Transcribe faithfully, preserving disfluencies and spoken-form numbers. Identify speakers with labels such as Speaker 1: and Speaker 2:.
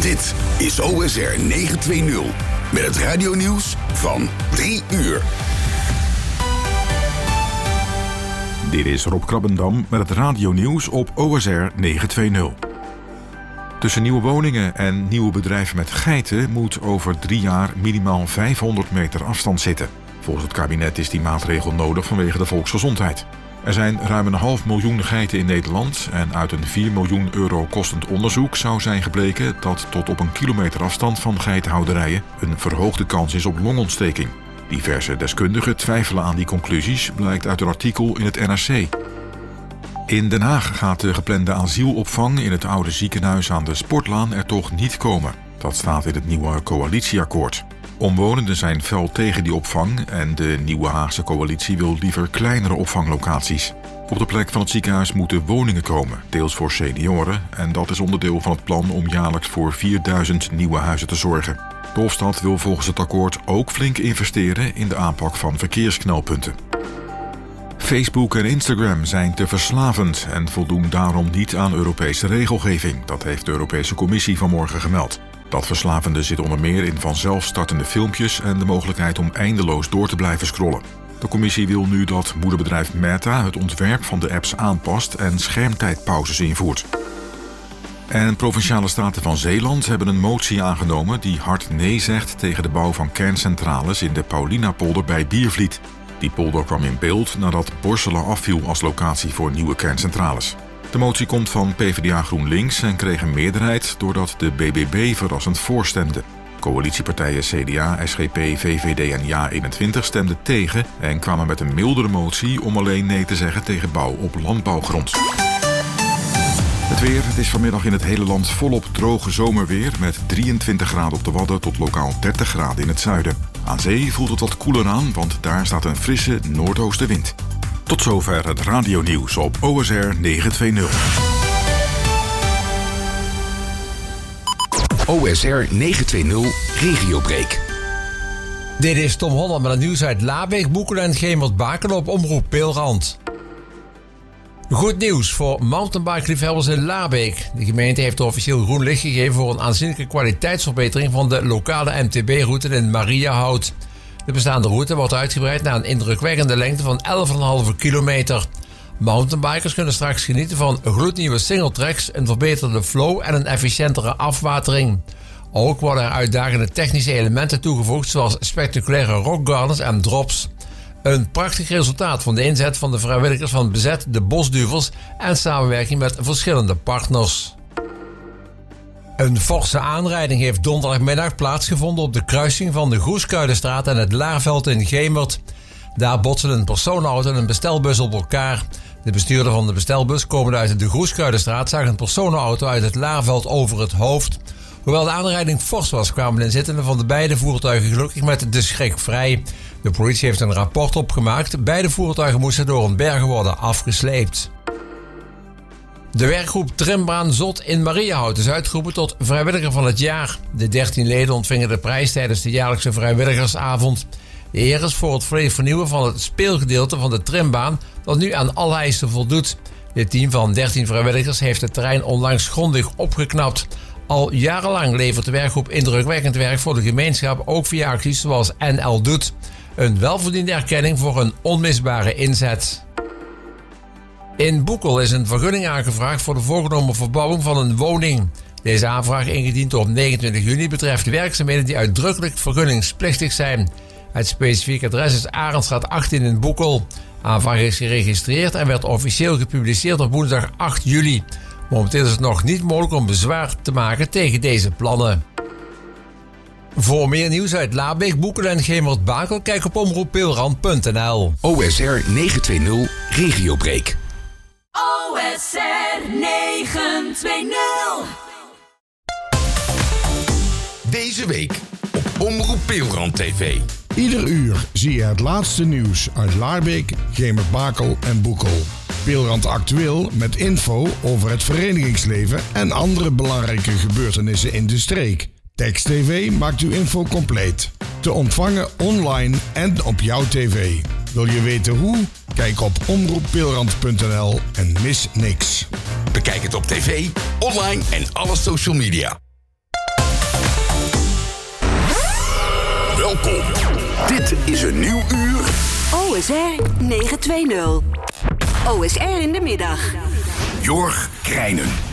Speaker 1: Dit is O S R negenhonderdtwintig met het radionieuws van drie uur.
Speaker 2: Dit is Rob Krabbendam met het radionieuws op O S R negenhonderdtwintig. Tussen nieuwe woningen en nieuwe bedrijven met geiten moet over drie jaar minimaal vijfhonderd meter afstand zitten. Volgens het kabinet is die maatregel nodig vanwege de volksgezondheid. Er zijn ruim een half miljoen geiten in Nederland en uit een vier miljoen euro kostend onderzoek zou zijn gebleken dat tot op een kilometer afstand van geitenhouderijen een verhoogde kans is op longontsteking. Diverse deskundigen twijfelen aan die conclusies, blijkt uit een artikel in het N R C. In Den Haag gaat de geplande asielopvang in het oude ziekenhuis aan de Sportlaan er toch niet komen. Dat staat in het nieuwe coalitieakkoord. Omwonenden zijn fel tegen die opvang en de nieuwe Haagse coalitie wil liever kleinere opvanglocaties. Op de plek van het ziekenhuis moeten woningen komen, deels voor senioren, en dat is onderdeel van het plan om jaarlijks voor vierduizend nieuwe huizen te zorgen. De Hofstad wil volgens het akkoord ook flink investeren in de aanpak van verkeersknelpunten. Facebook en Instagram zijn te verslavend en voldoen daarom niet aan Europese regelgeving. Dat heeft de Europese Commissie vanmorgen gemeld. Dat verslavende zit onder meer in vanzelf startende filmpjes en de mogelijkheid om eindeloos door te blijven scrollen. De commissie wil nu dat moederbedrijf Meta het ontwerp van de apps aanpast en schermtijdpauzes invoert. En Provinciale Staten van Zeeland hebben een motie aangenomen die hard nee zegt tegen de bouw van kerncentrales in de Paulinapolder bij Biervliet. Die polder kwam in beeld nadat Borselen afviel als locatie voor nieuwe kerncentrales. De motie komt van PvdA GroenLinks en kreeg een meerderheid doordat de B B B verrassend voorstemde. Coalitiepartijen C D A, S G P, V V D en JA eenentwintig stemden tegen en kwamen met een mildere motie om alleen nee te zeggen tegen bouw op landbouwgrond. Het weer, het is vanmiddag in het hele land volop droge zomerweer met drieëntwintig graden op de Wadden tot lokaal dertig graden in het zuiden. Aan zee voelt het wat koeler aan, want daar staat een frisse noordoostenwind. Tot zover het radionieuws op O S R negenhonderdtwintig.
Speaker 1: O S R negenhonderdtwintig Regiobreak.
Speaker 3: Dit is Tom Holland met het nieuws uit Laabeek, Boekelen en Gemert-Bakel op Omroep Peelrand. Goed nieuws voor mountainbike-liefhebbers in Laabeek. De gemeente heeft officieel groen licht gegeven voor een aanzienlijke kwaliteitsverbetering van de lokale M T B-route in Mariahout. De bestaande route wordt uitgebreid naar een indrukwekkende lengte van elf komma vijf kilometer. Mountainbikers kunnen straks genieten van gloednieuwe singletracks, een verbeterde flow en een efficiëntere afwatering. Ook worden er uitdagende technische elementen toegevoegd zoals spectaculaire rockgardens en drops. Een prachtig resultaat van de inzet van de vrijwilligers van Bezet de Bosduvels en samenwerking met verschillende partners. Een forse aanrijding heeft donderdagmiddag plaatsgevonden op de kruising van de Groeskuidenstraat en het Laarveld in Gemert. Daar botsen een personenauto en een bestelbus op elkaar. De bestuurder van de bestelbus, komende uit de Groeskuidenstraat, zag een personenauto uit het Laarveld over het hoofd. Hoewel de aanrijding fors was, kwamen de inzittenden van de beide voertuigen gelukkig met de schrik vrij. De politie heeft een rapport opgemaakt. Beide voertuigen moesten door een berg worden afgesleept. De werkgroep Trimbaan Zot in Mariahout is uitgeroepen tot vrijwilliger van het jaar. De dertien leden ontvingen de prijs tijdens de jaarlijkse vrijwilligersavond. De eer is voor het volledig vernieuwen van het speelgedeelte van de trimbaan dat nu aan alle eisen voldoet. Dit team van dertien vrijwilligers heeft het terrein onlangs grondig opgeknapt. Al jarenlang levert de werkgroep indrukwekkend werk voor de gemeenschap, ook via acties zoals N L Doet. Een welverdiende erkenning voor een onmisbare inzet. In Boekel is een vergunning aangevraagd voor de voorgenomen verbouwing van een woning. Deze aanvraag, ingediend op negenentwintig juni, betreft werkzaamheden die uitdrukkelijk vergunningsplichtig zijn. Het specifieke adres is Arendstraat achttien in Boekel. Aanvraag is geregistreerd en werd officieel gepubliceerd op woensdag acht juli. Momenteel is het nog niet mogelijk om bezwaar te maken tegen deze plannen. Voor meer nieuws uit Laabeek, Boekelen en Gemert-Bakel, kijk op omroep peelrand punt n l.
Speaker 1: O S R negenhonderdtwintig Regiobreak.
Speaker 4: O S R negenhonderdtwintig.
Speaker 1: Deze week op Omroep Peelrand T V.
Speaker 5: Ieder uur zie je het laatste nieuws uit Laarbeek, Gemert-Bakel en Boekel. Peelrand Actueel met info over het verenigingsleven en andere belangrijke gebeurtenissen in de streek. Text T V maakt uw info compleet. Te ontvangen online en op jouw tv. Wil je weten hoe? Kijk op omroep peelrand punt n l en mis niks.
Speaker 1: Bekijk het op tv, online en alle social media. Welkom. Dit is een nieuw uur.
Speaker 6: O S R negen twee nul. O S R in de middag.
Speaker 1: Jorg Krijnen.